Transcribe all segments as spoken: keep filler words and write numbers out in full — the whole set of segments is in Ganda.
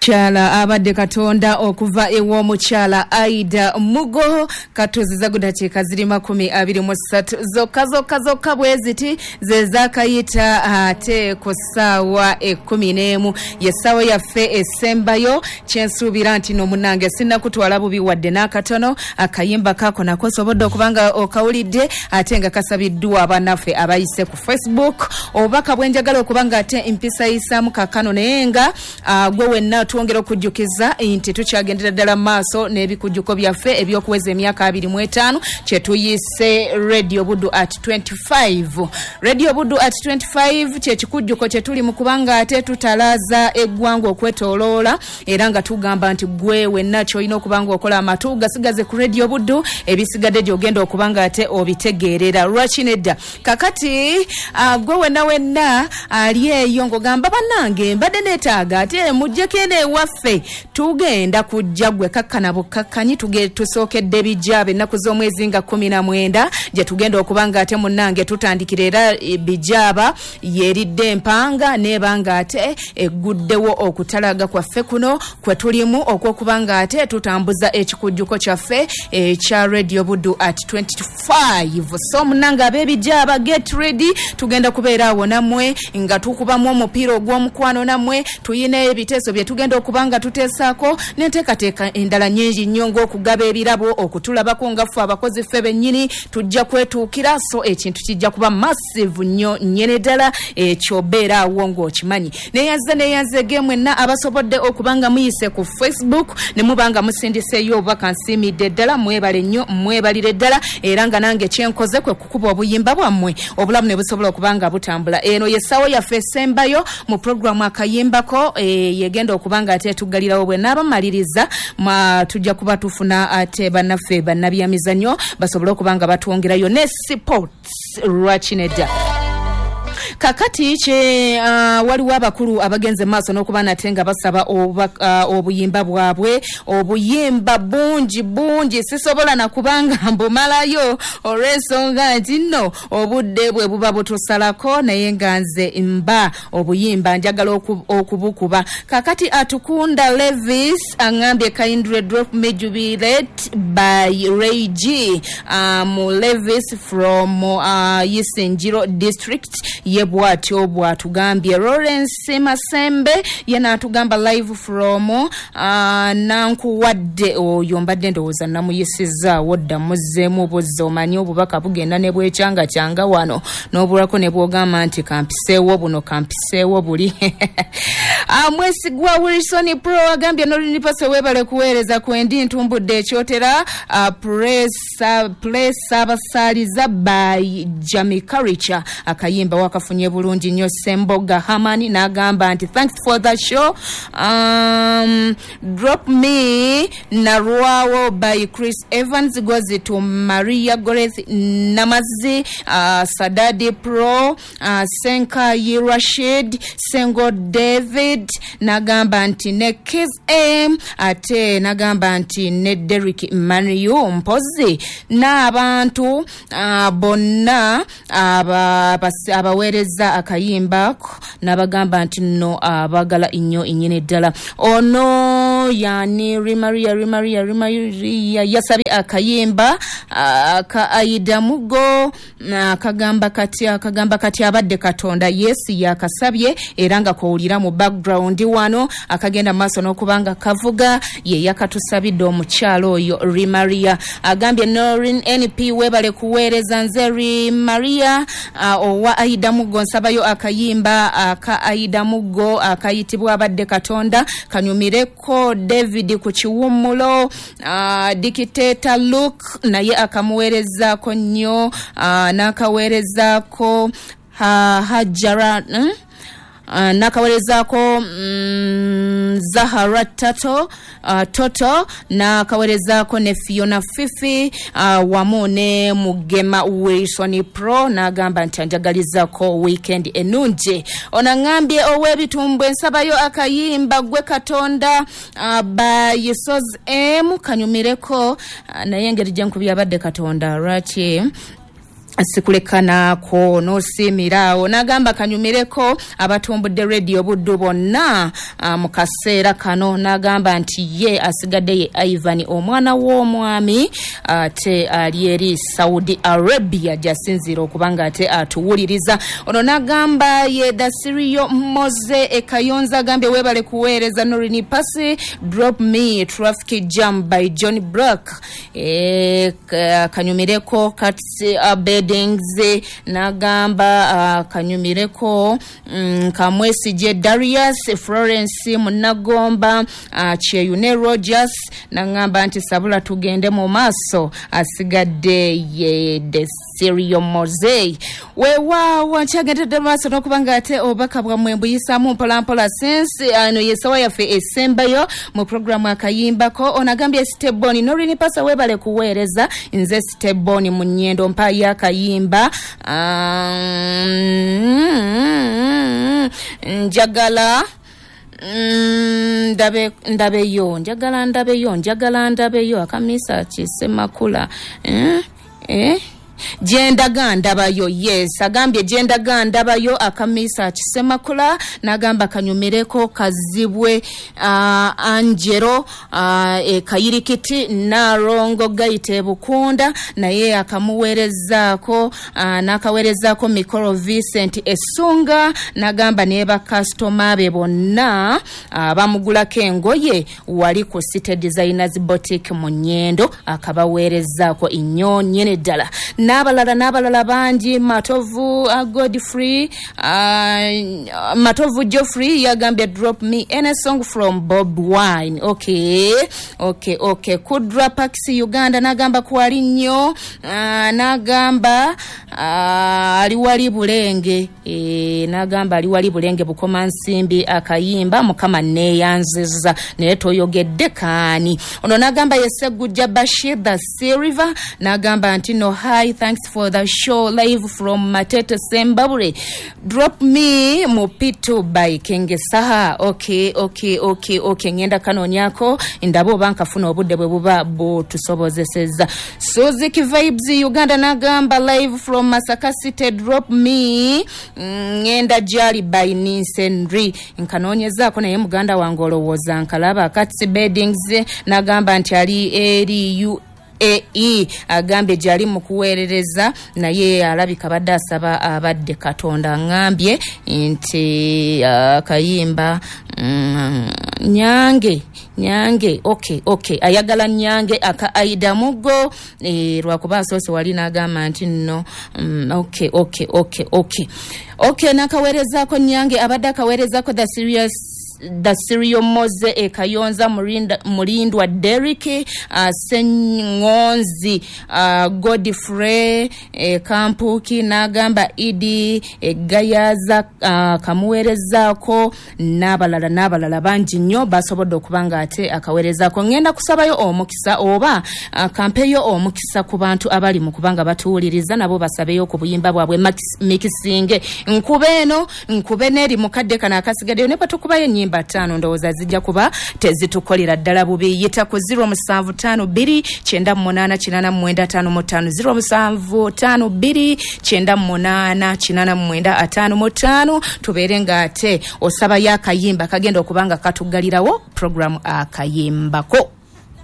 Chala abadde katonda okuva ewo muchala Aida Mugo katuziza gudatika ziri makumi abiri mu ssatu zokka zokka zokka bweziti ze zakayita ate ku ssaawa ekkumi n'emu yessaawa yaffe essembayo kyensuubira nti no munange sinnakutwala bubi wadde n'akatono akayimba kako nako sobodde okubanga okawulidde ate nga kasabiddwa abannaffe abayise ku Facebook obubaka bwenjagala okubanga ate mpisa yisaamu kakano naye nga gwe wenna tuongera okujjukiza nti tukyagendera ddala maaso n'ebikujjuko byaffe ebyokuweza emyaka abiri mu etaano kye tuyise Radio Buddu at twenty-five. Radio Buddu at twenty-five kye kikujjuko kye tuli mu kubanga ate tutalaza eggwanga okwetooloola era nga tugamba nti gwe wenna ky'olina okubanga okola amatu gasigaze ku Radio Buddu ebisigadde gy'ogenda okubanga ate obitegeerera lwaki nedda kakati uh, gwe wenna wenna ali eyo ng'ogamba bannange mbadde neetaaga ate mujjeko eno ewaffe tugenda kujja gwe kakkana bukakkanyi tuge tusookedde bijaabe ennaku z'omwezi nga kumi na mwenda gye tugenda okubanga ate munnange tutandikira era bijaaba yeeridde empanga nebanga ate egguddewo okutalaga kwaffe kuno kwe tulimu okwokubanga ate tutambuza ekikujjuko kyaffe ekya Radio Buddu at twenty-five. So munnange ab'ebijaaba get ready tugenda kubeera awo nammwe nga tukubamu omupiira ogw'omukwano nammwe tuyina ebiteeso bye tugenda okubanga tuteesaako n'enteekateeka endala nnyingi nnyo ng'okugaba ebirabo okutulabako nga ffe abakozi ffe bennyini tujja kwetuukira so ekintu kijja kuba massive nnyo nnyene ddala ekyobeera awo ng'okimanyi neeyanze neeyanze ge mwenna abasobodde okubanga muyise ku Facebook ne mubanga musindiseeyo obubaka nsiimidde ddala mwebale nnyo mwebalire ddala era nga nange kyenkoze kwe kukuba obuyimba bwammwe obulamu ne busobola okubanga butambula eno yessaawa yaffe esembayo mu programu akayimbako e, yegenda okubanga ate tugalirawo bwe n'abamaliriza tujja kuba tufuna ate bannaffe bannabyamizannyo basobole okubanga batwongerayo ne sports lwaki nedda kakati kye uh, waliwo abakulu abagenze maaso n'okuba nate nga basaba uh, obuyimba bwabwe obuyimba bungi bungi sisobola nakubanga mbumalayo olw'ensonga nti nno obudde bwe buba butusalako naye nga nze mba obuyimba njagala okubukuba kakati Atukunda Levis angambye kindly drop me jubilate by Ray G um, Levis from uh, Yisinjiro district ye bwatyo bwatugambye Lawrence Masembe yena atugamba live from uh, nankuwadde oyo mbadde ndowooza namuyisiza wodda muzeemu buzza omanyi obubaka bugenda ne bwekyanga kyanga wano n'obulako ne bwogamba nti kampiseewo buno kampiseewo buli amwesigwa Wilson Pro agambye nolinipaso webale kuweereza kwendi ntumbudde ekyotera uh, press uh, press abasaaliza by Jamie Karicha akayimba wakafunye bulungi nnyo Semboga Hamani n'agamba nti thanks for the show um, drop me Narwawo by Chris Evans goes to Maria Goreth Namazi uh, Sadadi Pro uh, Senka Rashid Sengo David n'agamba nti ne Kiz M ate n'agamba nti ne Derrick Maniu mpozi n'abantu uh, bonna abaweereza aba akayimba n'abagamba nti no abagala nnyo innyini ddala ono yani Rimaria Rimaria Rimaria yasabye akayimba aka Aida Mugo akagamba kati akagamba kati abadde katonda yes yakasabye era nga kowulira mu background wano akagenda maaso n'okubanga kavuga ye yakatusabidde omukyalo oyo Rimaria agambye Norin N P webale kuweereza nze Rimaria uh, owa Aida Mugo nsabayo akayimba aka Aida Mugo akayitibwa abadde katonda kanyumireko David ku kiwummulo uh, Dictator Luke naye akamuweerezaako nnyo uh, n'akaweerezaako uh, Hajara hmm? Uh, nakawerezaako mm, Zahara Tato uh, Toto nakawerezaako ne Fiona Fifi uh, wamu ne Mugema Wilson Pro n'agamba nti anjagalizaako weekend enungi onangambye ow'ebitumbwe nsabayo akayimba gwe katonda uh, ba Yesos M kanyumireko uh, naye engeri gye nkubye abadde katonda lwaki asikulekana ko no simirawo nagamba kanyumireko abatumbudde radio buddu bonna uh, mu kaseera kano nagamba nti ye asigadde ye Ivan omwana w'omwami ate uh, ali eri Saudi Arabia jasinzira okubanga ate atuwuliriza ono nagamba ye Dasirio Moze e Kayonza gambe webale kuweereza Norini Pasi Drop Me Traffic Jam by John Brock e kanyumireko katsi abed Dengze nagamba uh, kanyumireko um, Kamwesi je Darius Florence Munagomba uh, Cheyune Rogers nagamba anti sabula tugende mu maso asigadde ye Desirio Moze wewa wanchagende de maso nokubanga ate obaka bwa mwembu yisamu mpola mpola sense ano uh, yesawa yafe esembayo mu programu akayimbako onagambye Steboni Norini Pasa webale kuweereza nze Steboni mu nyendo mpa yaka yimba um, njagala mm, ndabe ndabe yo njagala ndabe yo njagala ndabe yo akamisa kisemakula eh eh Jenda ganda bayo yes agambye jenda ganda bayo akamisa kisemakula nagamba kanyumireko kazibwe uh, Angelo uh, e kayirikiti narongo gaite bukunda naye akamuwerezako uh, nakawerezako Mikoro Vincent Esunga nagamba neba customer be bonna uh, bamugulako engoye wali ku City Designers Boutique mu Nyendo akabawerezako innyonyene ddala nabalala nabalala banji Matovu uh, Godfrey uh, Matovu Geoffrey yagambye Drop Me any song from Bob Wine okay okay okay Kudra Paxi Uganda nagamba kwali nnyo uh, nagamba uh, aliwali bulenge e, nagamba aliwali bulenge bukoma nsimbi akayimba mukama neyanziza naye toyogedde kaani ono nagamba Yesegujja Bashir the Silver nagamba anti no hi thanks for the show live from Matete Sembabure Drop Me Mupitu by Kenge Saha okay okay okay okay ngenda kanonyako ndabo bankafuna obudde bwe buba bo tusobozeseza Suzuki Vibes Uganda nagamba live from Masaka City Drop Me ngenda jali by Ninsendri nkanonyezako naye muganda wange olowooza nkalaba Katsi Beddings nagamba nti ali eri u E E agambye jali mu kuweerereza naye alabika badde asaba abadde Katonda ngambye nti uh, kayimba mm, nyange nyange okay okay ayagala nyange aka Aida Mugo e, lwakuba asose wali nagamba nti no um, okay okay okay okay okay nakaweerezako nyange abadde akaweerezako the serious Dasirio Moze e Kayonza Murinda Murindwa Derrick uh, Sengonzi uh, Godfrey e Kampuki nagamba Idi e Gayaza uh, kamuwerezako nabalala nabalala banji nnyo basobodde okubanga ate akawerezako ngenda kusabayo omukisa oba uh, kampeyo omukisa ku bantu abali mu kubanga batuwuliriza nabo basabeyo ku buyimba bwabwe mikisinge nkubeno nkubeneri mukadde kana akasigadde ne patukubayo nyimba batano ndoza zijja kuba tezitukolera ddala bubi yita ku zero seven five two two nine munana kinana mwenda tano mu tano zero seven five two two nine munana kinana mwenda atano mu tano tuberenga ate osaba yakayimba kagenda okubanga katugalirawo program akayimbako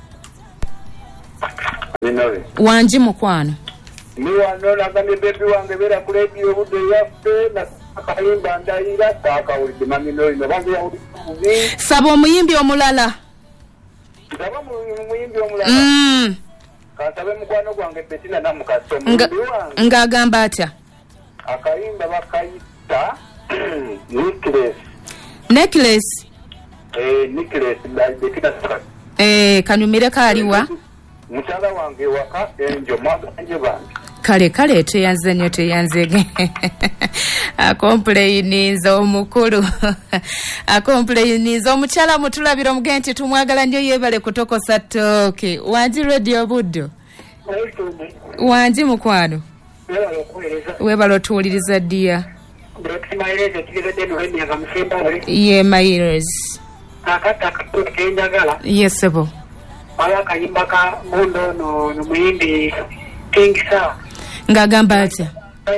Ninawe wanji mukwano ni wano nagane bebi wange bera ku radio budde yaffe na akayimba ndayira takawulidde mamino ino bange yawulidde sabo omuyimbi omulala sabo omuyimbi omulala mm kasabe mukwano gwange Bettina na mukaso nga ngagamba atya akayimba bakayita necklace necklace eh necklace Bettina eh kanyumire kaliwa mutala wange waka enjo maganje bange kale kale teyanze nyo teyanzege a complain omukulu a complain omuchala mutulabira omugenti tumwagala nnyo yebale kutokosa toke wanji radio buddo wanji mukwano webalo tuwuliriza dia ye Myers akata kutenjagala yesebo ala kayimbaka mundo no no muyindi King Sa ngagamba atya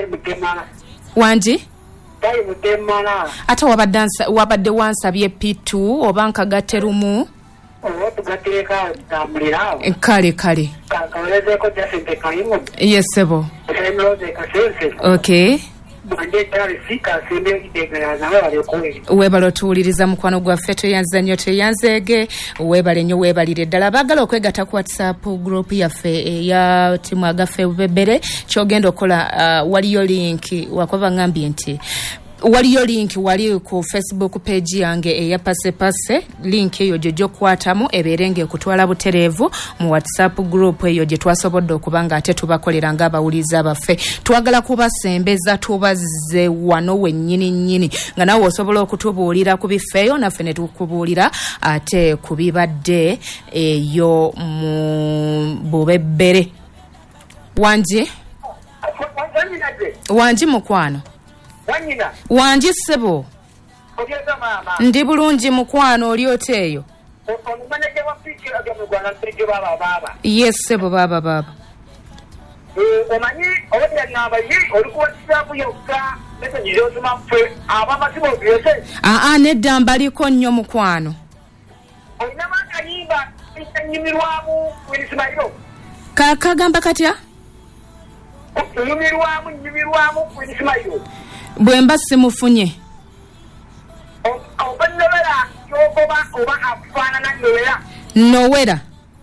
wanji tayi mutemana ate wabadde wabadde wansabye pitu oba nkagaterumu owo tugateeka tambulirawo kale kale kakawelezeeko Jacente Kayimu yesebo Emrose Kasense okay bande tali sika sembe kitegera nawe balikoe webale otuwuliriza mukwano gwaffe toyanza nnyo teyanzeege webale nnyo webalire ddala baagala okwegatta ku WhatsApp group yaffe eya timu agaffe bebere kyogenda okola uh, waliyo link wakoba ngambye nti waliyo link wali ku Facebook page yange eya Pase Pase link eyo gye gyokwatamu eberenge kutwala buterevu mu WhatsApp group eyo gye twasobodde okubanga ate tubakolera ng'abawuliza baffe twagala kubasembeza tubaze wano wennyini nnyini nga nawe osobola okutubuulira ku biffeeyo naffe ne tukubuulira ate ku bibadde eyo mu bubebbere wanji wanji mukwano wanyina wanji sebo ogeza mama ndi bulungi mukwano oli oteeyo omumaneja wa piki agamu gwana mpirije baba baba yes sebo baba baba eh omanyi obadde ngamba yi olikuwa WhatsApp yokka message yotuma mfe abamasibo byose ah ah nedda mbaliko nnyo mukwano olina makayimba nyimirwamu kwisimayiro kakagamba katya nyimirwamu nyimirwamu kwisimayiro bwemba simufunye obanobera yogoba oba afaanana nowera nowera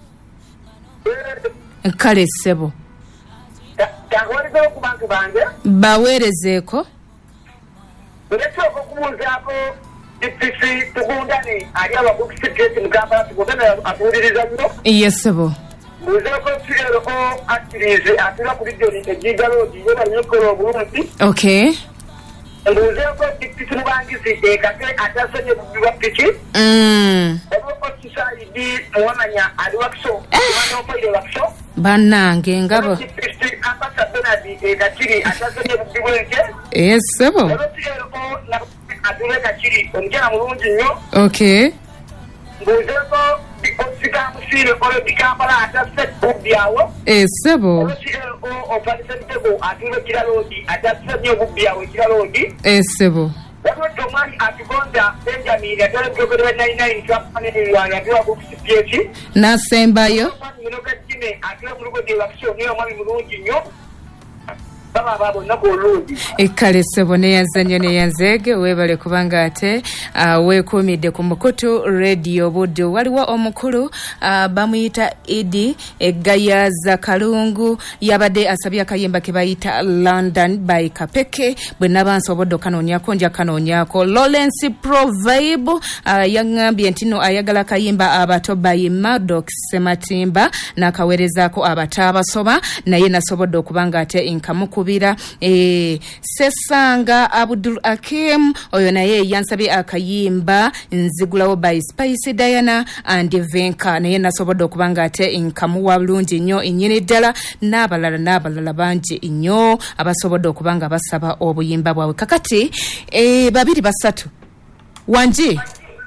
kale sebo takolezeeko ku bantu bange baweerezeeko olesooka okumuuzaako dipisi tugundane ali ababukisikreti mugambala tugundane atuwuliriza nnyo ye sebo mbuuzeeko sirero o actirize atula ku lijoni ejiga loodi ye balinyekola obulungi okay mbuuzeeko dipisi mubangisi ekate atasonye bubbi bwa piki obaoko kisaidi muwamanya ali wakiso omwana ofaire wakiso bannange ngabo dipisi ambasa benadi ekakiri atasonye bubbi bwenke ye sebo olosirero o atule kakiri omukyala mulungi nnyo okay mbuuzeeko osika musire olo dikampala atase bubyawo esebo olosirero o opalise mitego atule kiraloodi atase nnyo bubyawo kiraloodi esebo waliwo tomani atugonda benjamin atole bugogere nine nine twapanirwani atula kukusipyeki nasembayo ino gajine atule mulugo gyewakiso niyo omwami mulungi nnyo baba babo nako oludi ekale sebo neyanza nnyo neyanzeege weebale kubanga ate uh, weekuumidde ku mukutu radio buddu waliwo omukulu uh, bamuyita Idi Egayaza Kalungu yabadde asabye akayimba ke bayita London by Kapeke bwe naba nsobodde okanoonyako nja kanoonyako Lawrence Provibe uh, yangambye nti no ayagala akayimba abato by Maddox Sematimba n'akaweerezaako abataabasoba naye nasobodde okubanga ate inkamuku bira eh Sesanga Abdul Hakim oyo naye yansabye akayimba nzigulawo by Spice Diana and Venka naye nasobodde okubanga ate inkamuwa bulungi nnyo innyini ddala n'abalala n'abalala bangi nnyo abasobodde okubanga basaba obuyimba bwawe kakati eh babiri basatu wanji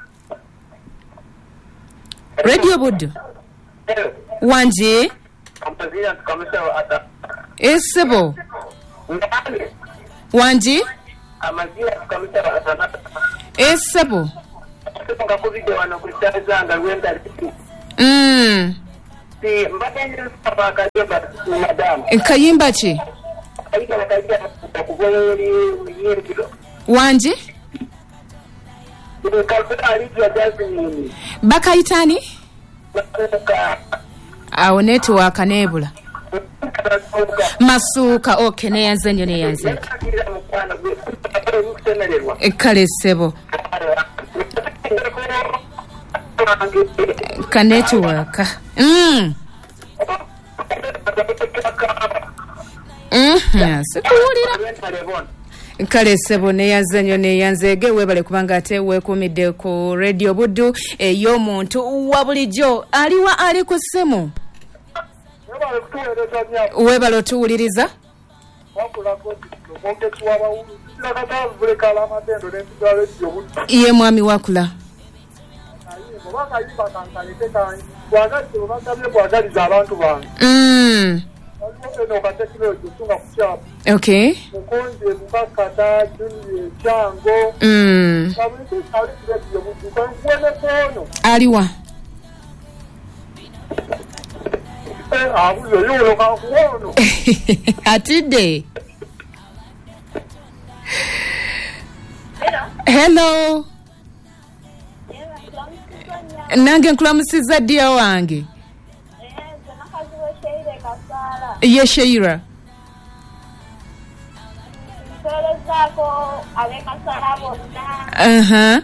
Radio Buddu wanji kampazia tukamesha ata esebo wanji amazia tukamesha ata esebo tukonga ku video wano kulitazanga lwenda lipi mm si mbadde nsaba kayimba madam kayimba ki kayimba kayimba kugoyeri yeri kilo wanji kalkuta alivyo jasmine bakayitani awo network nebula masuka okay neyanze nnyo neyanze kale sebo ka network mm mm sikuwulira kale sebo neyanze nnyo neyanzeege weebale kubanga ate weekuumidde ku Radio Buddu ey'omuntu wa bulijjo aliwa ali ku ssimu weebale otuwuliriza ye mwami wakula bwagaliza abantu bange mm no katekilo kutunga kuchapa. Okay. Mukonje mukakata tuni chango. Mm. Kabiti kali ndio mukwa kwene kono. Aliwa. Eh abuzo yulo ka kuono. Atide. Hello. Hello. Nange nkulamusiza dia wange. Ye Sheira. Uh-huh.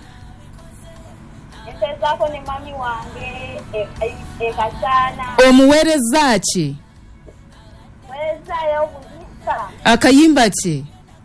Omuwereza ki? Akayimba ki?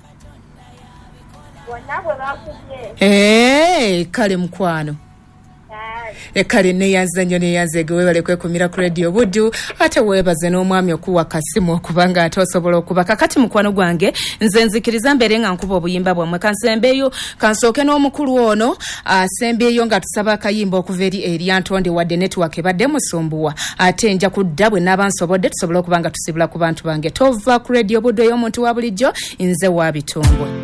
Eh, kale mkwano. Ekale neyanza nnyo neyanze gwe webale kwekumira ku radio Buddu ate webaze n'omwami okuwa kasimu okubanga atosobola okuba kakati mukwano gwange nze nzikiriza mbere nga nkuba obuyimba bwamwe kansembeyo kansooke n'omukulu ono asembeyo nga tusaba akayimba okuva eri eri Antonde wadde network ebadde musumbuwa ate nja kudda bwe n'abansobodde tusobola okubanga tusibula ku bantu bange tova ku radio Buddu ey'omuntu wa bulijjo nze wa bitumbwe.